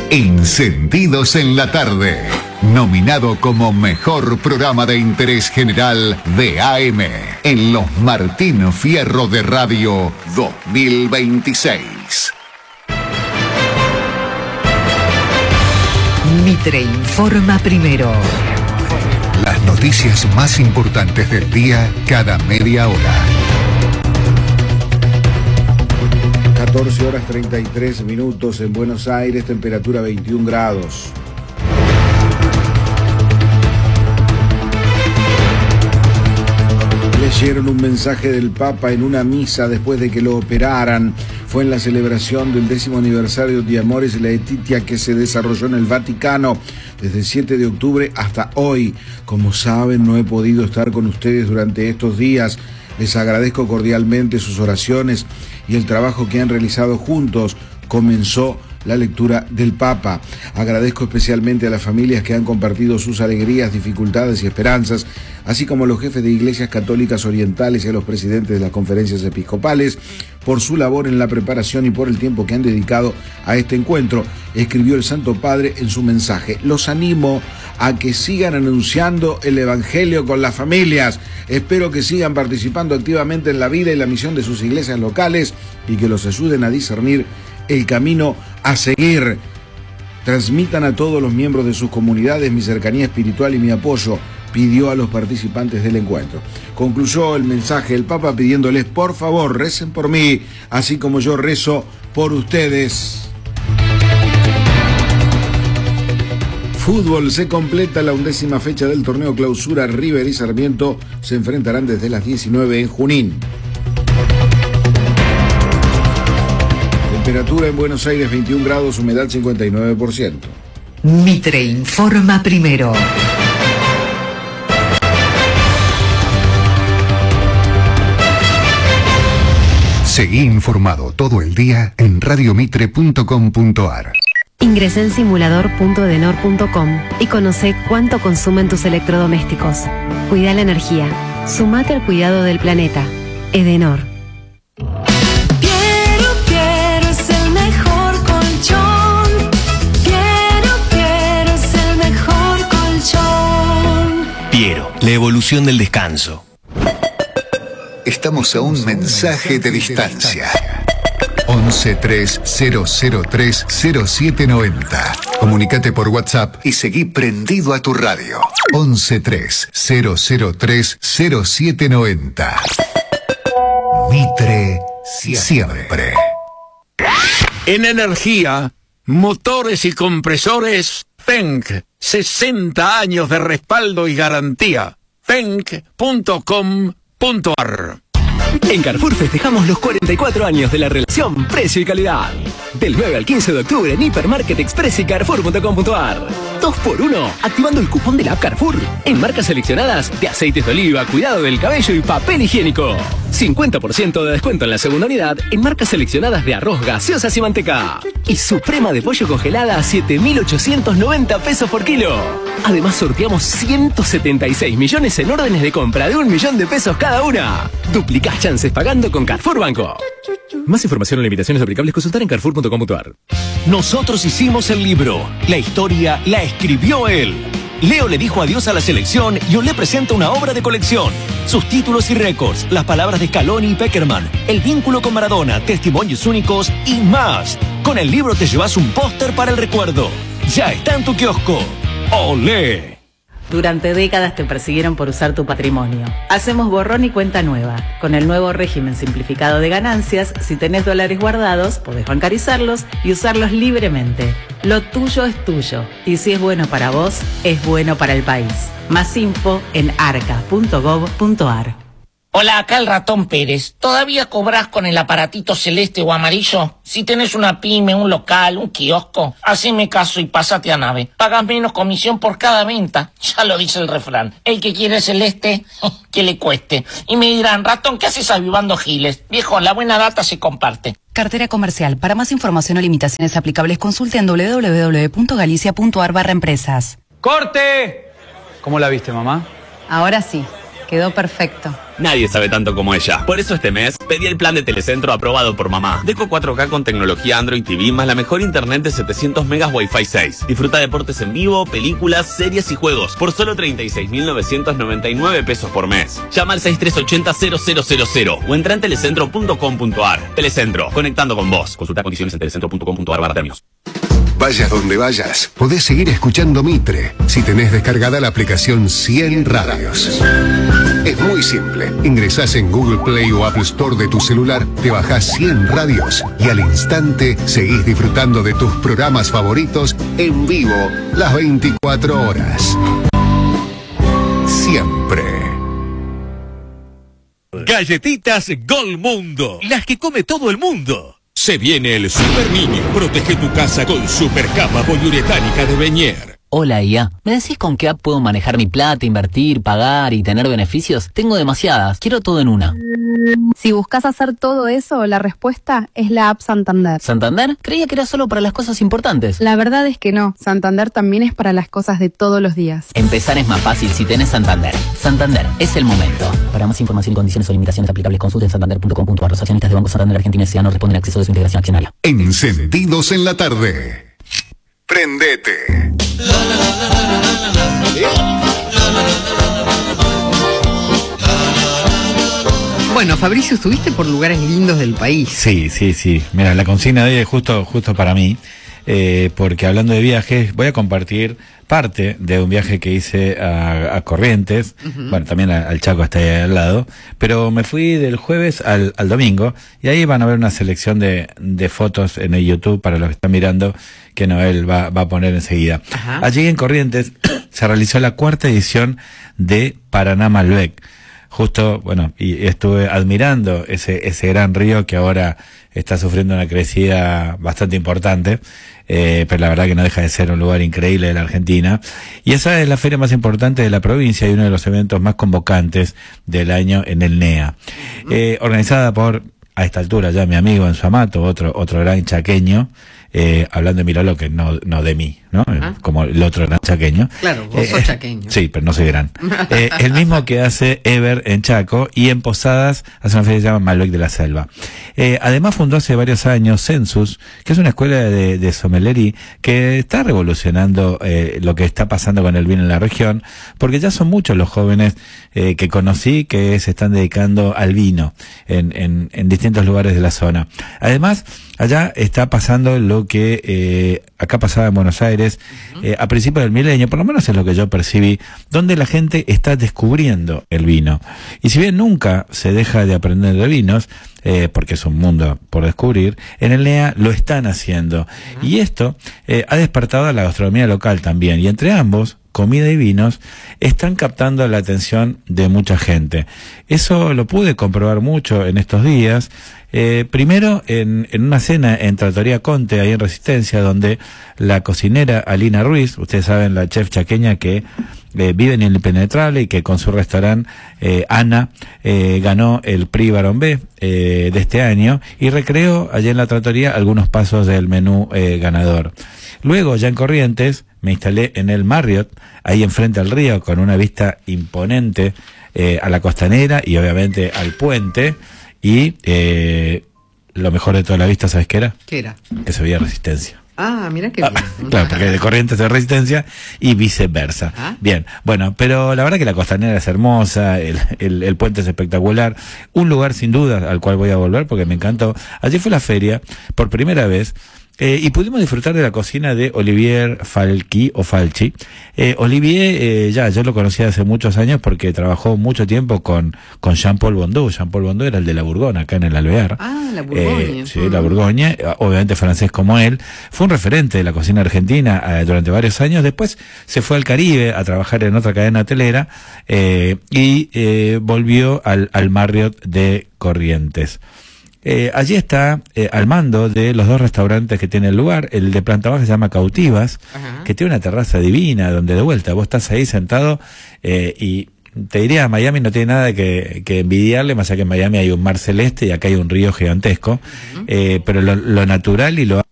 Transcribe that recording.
Encendidos en la tarde. Nominado como mejor programa de interés general de AM en los Martín Fierro de Radio 2026. Mitre informa primero. Las noticias más importantes del día cada media hora. 14:33 en Buenos Aires, temperatura 21 grados. Leyeron un mensaje del Papa en una misa después de que lo operaran. Fue en la celebración del 10º aniversario de Amoris Laetitia que se desarrolló en el Vaticano desde el 7 de octubre hasta hoy. Como saben, no he podido estar con ustedes durante estos días. Les agradezco cordialmente sus oraciones y el trabajo que han realizado juntos. Comenzó la lectura del Papa. Agradezco especialmente a las familias que han compartido sus alegrías, dificultades y esperanzas, así como a los jefes de iglesias católicas orientales y a los presidentes de las conferencias episcopales por su labor en la preparación y por el tiempo que han dedicado a este encuentro, escribió el Santo Padre en su mensaje. Los animo a que sigan anunciando el Evangelio con las familias. Espero que sigan participando activamente en la vida y la misión de sus iglesias locales y que los ayuden a discernir el camino a seguir. Transmitan a todos los miembros de sus comunidades mi cercanía espiritual y mi apoyo, pidió a los participantes del encuentro. Concluyó el mensaje el Papa pidiéndoles, por favor, recen por mí, así como yo rezo por ustedes. Fútbol, se completa la 11ª fecha del torneo Clausura. River y Sarmiento se enfrentarán desde las 19 en Junín. Temperatura en Buenos Aires 21 grados, humedad 59%. Mitre informa primero. Seguí informado todo el día en radiomitre.com.ar. Ingresá en simulador.edenor.com y conoce cuánto consumen tus electrodomésticos. Cuida la energía. Sumate al cuidado del planeta. Edenor. Quiero es el mejor colchón. Quiero es el mejor colchón. Piero, la evolución del descanso. Estamos a un mensaje de distancia. 1130030790. Comunícate por WhatsApp y seguí prendido a tu radio. 1130030790. Mitre siempre. En energía, motores y compresores, Penk. 60 años de respaldo y garantía. Penk.com.ar. En Carrefour festejamos los 44 años de la relación precio y calidad. Del 9 al 15 de octubre en Hipermarket Express y Carrefour.com.ar. 2x1 activando el cupón de la app Carrefour en marcas seleccionadas de aceites de oliva, cuidado del cabello y papel higiénico. 50% de descuento en la segunda unidad en marcas seleccionadas de arroz, gaseosas y manteca. Y suprema de pollo congelada a 7.890 pesos por kilo. Además sorteamos 176 millones en órdenes de compra de 1 millón de pesos cada una. Duplicás chances pagando con Carrefour Banco. Más información o limitaciones aplicables consultar en Carrefour.com.ar. Nosotros hicimos el libro. La historia la escribió él. Leo le dijo adiós a la selección y Olé presenta una obra de colección. Sus títulos y récords, las palabras de Scaloni y Peckerman, el vínculo con Maradona, testimonios únicos y más. Con el libro te llevas un póster para el recuerdo. Ya está en tu kiosco. ¡Olé! Durante décadas te persiguieron por usar tu patrimonio. Hacemos borrón y cuenta nueva. Con el nuevo régimen simplificado de ganancias, si tenés dólares guardados, podés bancarizarlos y usarlos libremente. Lo tuyo es tuyo. Y si es bueno para vos, es bueno para el país. Más info en arca.gov.ar. Hola, acá el Ratón Pérez. ¿Todavía cobrás con el aparatito celeste o amarillo? Si tenés una pyme, un local, un kiosco, haceme caso y pásate a Nave. Pagas menos comisión por cada venta. Ya lo dice el refrán. El que quiere celeste, que le cueste. Y me dirán, Ratón, ¿qué haces avivando giles? Viejo, la buena data se comparte. Cartera comercial. Para más información o limitaciones aplicables, consulte en www.galicia.ar/empresas. ¡Corte! ¿Cómo la viste, mamá? Ahora sí, quedó perfecto. Nadie sabe tanto como ella. Por eso este mes pedí el plan de Telecentro aprobado por mamá. Deco 4K con tecnología Android TV más la mejor internet de 700 megas Wi-Fi 6. Disfruta deportes en vivo, películas, series y juegos por solo 36.999 pesos por mes. Llama al 6380-0000 o entra en telecentro.com.ar. Telecentro, conectando con vos. Consulta condiciones en telecentro.com.ar/términos. Vayas donde vayas, podés seguir escuchando Mitre si tenés descargada la aplicación 100 Radios. Es muy simple. Ingresás en Google Play o Apple Store de tu celular, te bajás 100 Radios y al instante seguís disfrutando de tus programas favoritos en vivo las 24 horas. Siempre. Galletitas Gol Mundo, las que come todo el mundo. Se viene el Super Niño. Protege tu casa con Super Capa poliuretánica de Beñer. Hola IA, ¿me decís con qué app puedo manejar mi plata, invertir, pagar y tener beneficios? Tengo demasiadas, quiero todo en una. Si buscas hacer todo eso, la respuesta es la app Santander. ¿Santander? Creía que era solo para las cosas importantes. La verdad es que no, Santander también es para las cosas de todos los días. Empezar es más fácil si tenés Santander. Santander, es el momento. Para más información y condiciones o limitaciones aplicables, consulten santander.com.ar. Los accionistas de Banco Santander Argentina S.A. no responden al acceso de su integración accionaria. Encendidos en la tarde. Prendete. Bueno, Fabricio, estuviste por lugares lindos del país. Sí. Mira, la consigna de hoy es justo para mí, porque hablando de viajes, voy a compartir parte de un viaje que hice a Corrientes, bueno, también al Chaco, está ahí al lado, pero me fui del jueves al domingo, y ahí van a ver una selección de fotos en el YouTube para los que están mirando, que Noel va a poner enseguida. Ajá. Allí en Corrientes se realizó la 4ª edición de Paraná Malbec. Justo, bueno, y estuve admirando ese gran río que ahora está sufriendo una crecida bastante importante, pero la verdad que no deja de ser un lugar increíble de la Argentina. Y esa es la feria más importante de la provincia y uno de los eventos más convocantes del año en el NEA. Organizada por, a esta altura ya mi amigo Enzo Amato, otro gran chaqueño, hablando de Mirolo, que no de mí, ¿no? Como el otro gran chaqueño. Claro, vos sos chaqueño. Sí, pero no soy gran. El mismo que hace Ever en Chaco, y en Posadas hace una feria que se llama Malbec de la Selva. Además fundó hace varios años Census, que es una escuela de sommelería que está revolucionando lo que está pasando con el vino en la región, porque ya son muchos los jóvenes que conocí que se están dedicando al vino en distintos lugares de la zona. Además, allá está pasando lo que acá pasaba en Buenos Aires a principios del milenio, por lo menos es lo que yo percibí, donde la gente está descubriendo el vino. Y si bien nunca se deja de aprender de vinos, porque es un mundo por descubrir, en el NEA lo están haciendo. Y esto ha despertado a la gastronomía local también. Y entre ambos, comida y vinos, están captando la atención de mucha gente. Eso lo pude comprobar mucho en estos días. Primero en una cena en Trattoria Conte, ahí en Resistencia, donde la cocinera Alina Ruiz, ustedes saben, la chef chaqueña que vive en el Impenetrable y que con su restaurante Ana ganó el Prix Barón B de este año, y recreó allí en la trattoria algunos pasos del menú ganador. Luego, ya en Corrientes, me instalé en el Marriott, ahí enfrente al río, con una vista imponente a la costanera y obviamente al puente. Y lo mejor de toda la vista, ¿sabes qué era? ¿Qué era? Que se veía Resistencia. Ah, mira qué bien. Claro, porque de Corrientes de Resistencia y viceversa. Bien, bueno, pero la verdad que la costanera es hermosa, el puente es espectacular, un lugar sin duda al cual voy a volver porque me encantó. Allí fue la feria por primera vez. Y pudimos disfrutar de la cocina de Olivier Falchi. Olivier, yo lo conocía hace muchos años porque trabajó mucho tiempo con Jean-Paul Bondou. Jean-Paul Bondou era el de la Bourgogne, acá en el Alvear. Ah, la Bourgogne. Sí, la Bourgogne, obviamente francés como él. Fue un referente de la cocina argentina durante varios años. Después se fue al Caribe a trabajar en otra cadena hotelera y volvió al Marriott de Corrientes. Allí está al mando de los dos restaurantes que tiene el lugar. El de planta baja se llama Cautivas, que tiene una terraza divina donde de vuelta vos estás ahí sentado y te diría, Miami no tiene nada que envidiarle, más allá que en Miami hay un mar celeste y acá hay un río gigantesco, pero lo natural y lo